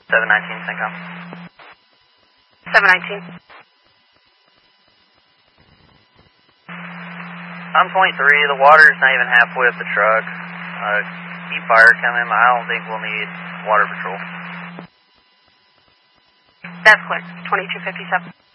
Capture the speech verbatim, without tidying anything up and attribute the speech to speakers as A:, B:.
A: seven nineteen, Syncom.
B: seven nineteen.
A: On point three, the water's not even halfway up the truck. Uh, keep fire coming. I don't think we'll need water patrol.
B: That's clear. twenty-two fifty-seven.